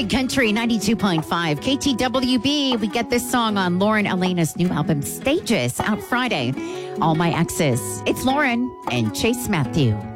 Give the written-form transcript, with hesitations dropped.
Big Country 92.5 KTWB. We get this song on Lauren Elena's new album, Stages, out Friday. All My Exes. It's Lauren and Chase Matthew.